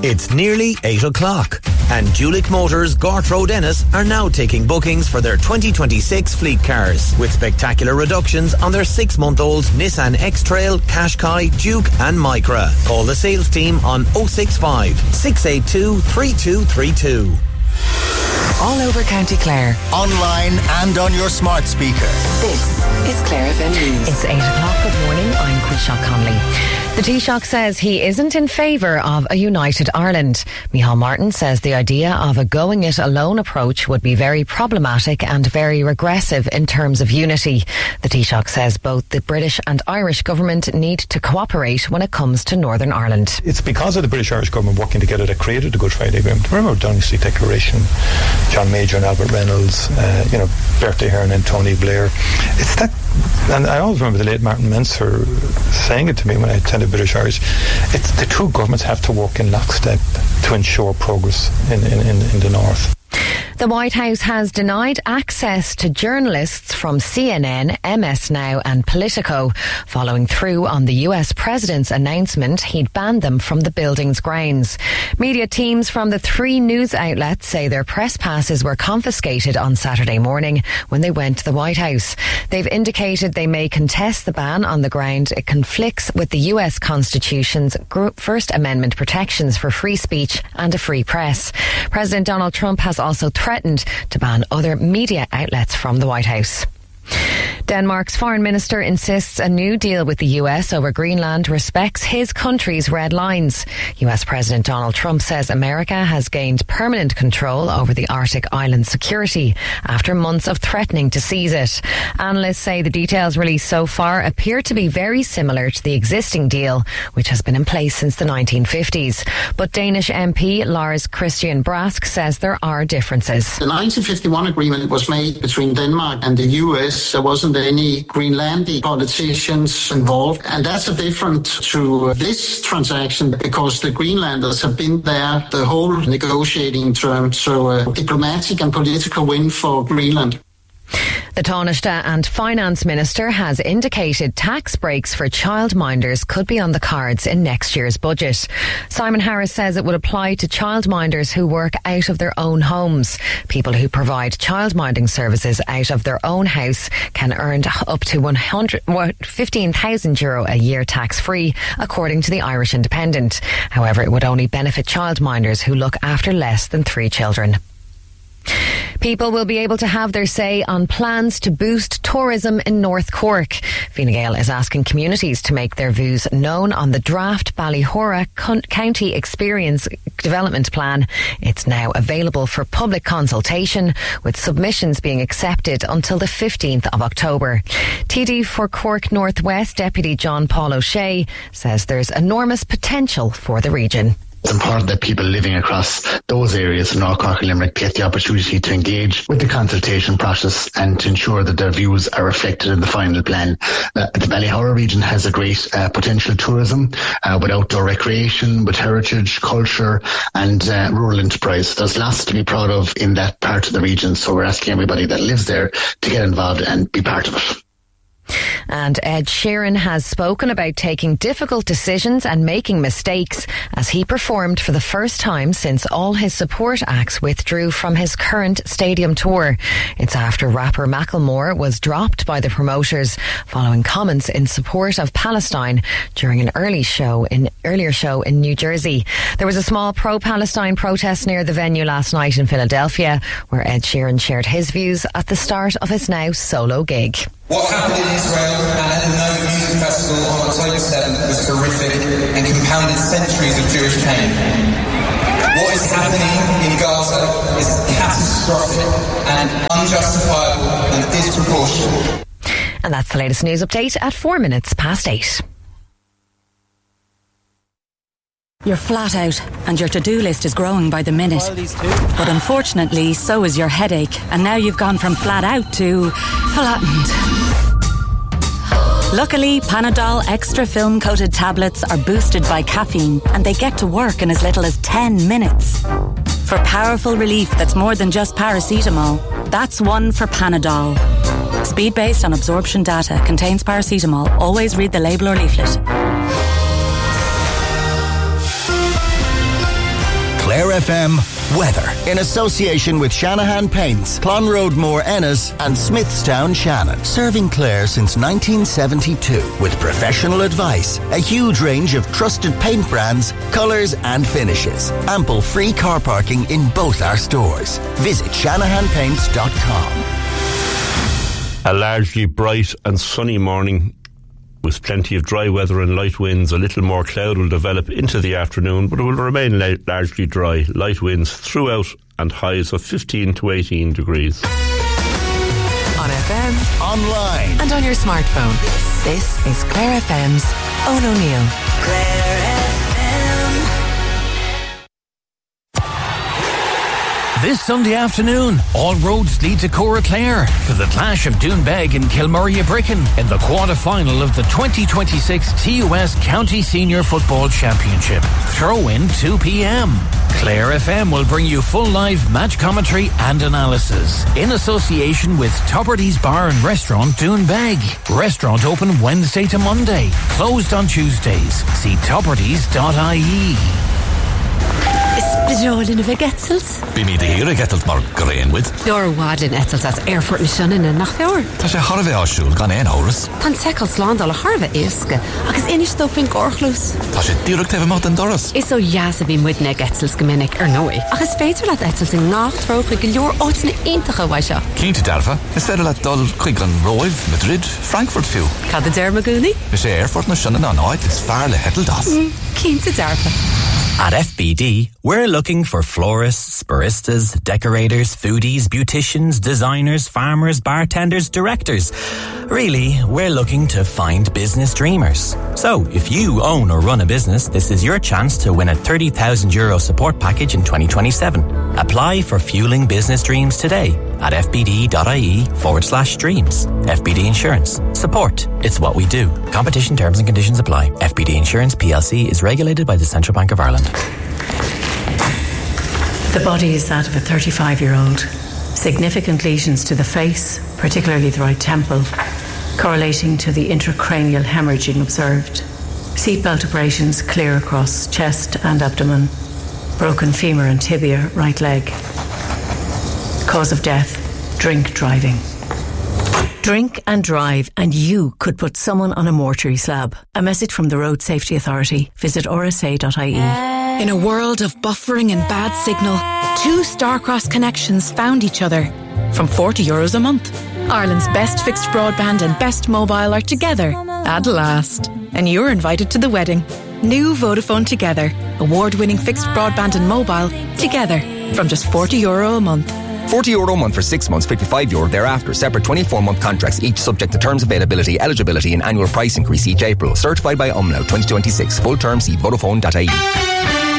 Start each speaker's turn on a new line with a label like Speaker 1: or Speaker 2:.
Speaker 1: It's nearly 8 o'clock and Julick Motors Gort Road Ennis are now taking bookings for their 2026 fleet cars with spectacular reductions on their 6-month-old Nissan X-Trail, Qashqai, Duke and Micra. Call the sales team on 065 682 3232.
Speaker 2: All over County Clare.
Speaker 3: Online and on your smart speaker.
Speaker 2: This is Clare FM News. It's 8 o'clock. Good morning. I'm Quisha Conley. The Taoiseach says he isn't in favour of a united Ireland. Micheál Martin says the idea of a going-it-alone approach would be very problematic and very regressive in terms of unity. The Taoiseach says both the British and Irish government need to cooperate when it comes to Northern Ireland.
Speaker 4: It's because of the British-Irish government working together that created the Good Friday Agreement. Remember Downing Street Declaration, John Major and Albert Reynolds, Bertie Ahern and Tony Blair. It's that, and I always remember the late Martin Menser saying it to me when I attended British Irish. It's the two governments have to work in lockstep to ensure progress in the north.
Speaker 2: The White House has denied access to journalists from CNN, MS Now and Politico, following through on the US president's announcement he'd banned them from the building's grounds. Media teams from the 3 news outlets say their press passes were confiscated on Saturday morning when they went to the White House. They've indicated they may contest the ban on the ground it conflicts with the US Constitution's First Amendment protections for free speech and a free press. President Donald Trump has also threatened to ban other media outlets from the White House. Denmark's foreign minister insists a new deal with the US over Greenland respects his country's red lines. US President Donald Trump says America has gained permanent control over the Arctic island's security after months of threatening to seize it. Analysts say the details released so far appear to be very similar to the existing deal, which has been in place since the 1950s. But Danish MP Lars Christian Brask says there are differences.
Speaker 5: The 1951 agreement was made between Denmark and the US. There wasn't any Greenlandic politicians involved, and that's a different to this transaction because the Greenlanders have been there the whole negotiating term, so a diplomatic and political win for Greenland.
Speaker 2: The Taoiseach and Finance Minister has indicated tax breaks for childminders could be on the cards in next year's budget. Simon Harris says it would apply to childminders who work out of their own homes. People who provide childminding services out of their own house can earn up to €15,000 a year tax-free, according to the Irish Independent. However, it would only benefit childminders who look after less than 3 children. People will be able to have their say on plans to boost tourism in North Cork. Fine Gael is asking communities to make their views known on the draft Ballyhora County Experience Development Plan. It's now available for public consultation, with submissions being accepted until the 15th of October. TD for Cork North West Deputy John Paul O'Shea says there's enormous potential for the region.
Speaker 6: It's important that people living across those areas in North Cork and Limerick get the opportunity to engage with the consultation process and to ensure that their views are reflected in the final plan. The Ballyhora region has a great potential tourism with outdoor recreation, with heritage, culture and rural enterprise. There's lots to be proud of in that part of the region, so we're asking everybody that lives there to get involved and be part of it.
Speaker 2: And Ed Sheeran has spoken about taking difficult decisions and making mistakes as he performed for the first time since all his support acts withdrew from his current stadium tour. It's after rapper Macklemore was dropped by the promoters following comments in support of Palestine during an earlier show in New Jersey. There was a small pro-Palestine protest near the venue last night in Philadelphia, where Ed Sheeran shared his views at the start of his now solo gig.
Speaker 7: What happened in Israel and at the Nova Music Festival on October 7th was horrific and compounded centuries of Jewish pain. What is happening in Gaza is catastrophic and unjustifiable and disproportionate.
Speaker 2: And that's the latest news update at 8:04.
Speaker 8: You're flat out and your to-do list is growing by the minute. But unfortunately, so is your headache. And now you've gone from flat out to flattened. Luckily, Panadol Extra Film-Coated tablets are boosted by caffeine and they get to work in as little as 10 minutes. For powerful relief that's more than just paracetamol, that's one for Panadol. Speed based on absorption data, contains paracetamol. Always read the label or leaflet.
Speaker 3: FM weather. In association with Shanahan Paints, Clonroadmore Ennis and Smithstown Shannon. Serving Clare since 1972 with professional advice, a huge range of trusted paint brands, colours and finishes. Ample free car parking in both our stores. Visit shanahanpaints.com.
Speaker 9: A largely bright and sunny morning with plenty of dry weather and light winds. A little more cloud will develop into the afternoon, but it will remain largely dry. Light winds throughout and highs of 15 to 18 degrees.
Speaker 10: On FM,
Speaker 3: online,
Speaker 10: and on your smartphone. This is Clare FM's Owen O'Neill.
Speaker 11: Clare FM.
Speaker 12: This Sunday afternoon, all roads lead to Cora Clare for the clash of Doonbeg and Kilmurray Bricken in the quarter-final of the 2026 TUS County Senior Football Championship. Throw-in 2 p.m. Clare FM will bring you full live match commentary and analysis in association with Tupperty's Bar and Restaurant Doonbeg. Restaurant open Wednesday to Monday, closed on Tuesdays. See tuppertys.ie.
Speaker 13: Bedolin of a Getzels?
Speaker 14: Be me de here Getzels mar Greenwood.
Speaker 13: Your wadlin Etzels as Erfurt na Shannon and Nachor.
Speaker 14: Ta sé harve ásúl gan ein horas.
Speaker 13: Tan sekels land al harve iske. Agus inis do fin gorchlus.
Speaker 14: Ta sé direct have mat an doras.
Speaker 13: Is so jas be with na Getzels geminnig noi. Agus feiter lat Etzels in nacht troke your otsne intige waisha.
Speaker 14: Kinte darfa. Is verder lat dol quick an Roiv, Madrid, Frankfurt few.
Speaker 13: Ka de dermaguni?
Speaker 14: Is Erfurt na Shannon an oit is fairly hettel das.
Speaker 13: Kinte darfa.
Speaker 15: At FBD, we're looking for florists, baristas, decorators, foodies, beauticians, designers, farmers, bartenders, directors. Really, we're looking to find business dreamers. So, if you own or run a business, this is your chance to win a €30,000 support package in 2027. Apply for Fueling Business Dreams today at fbd.ie/dreams. FBD Insurance. Support. It's what we do. Competition terms and conditions apply. FBD Insurance PLC is regulated by the Central Bank of Ireland.
Speaker 16: The body is that of a 35-year-old. Significant lesions to the face, particularly the right temple, correlating to the intracranial hemorrhaging observed. Seatbelt abrasions clear across chest and abdomen. Broken femur and tibia, right leg. Cause of death, drink driving. Drink and drive and you could put someone on a mortuary slab. A message from the Road Safety Authority. Visit rsa.ie.
Speaker 17: In a world of buffering and bad signal, two Starcross connections found each other from €40 a month. Ireland's best fixed broadband and best mobile are together at last. And you're invited to the wedding. New Vodafone Together. Award-winning fixed broadband and mobile together from just €40 a month.
Speaker 18: €40 a month for 6 months, €55 thereafter. Separate 24-month contracts, each subject to terms, availability, eligibility and annual price increase each April. Certified by Umlaut 2026. Full terms, see Vodafone.ie.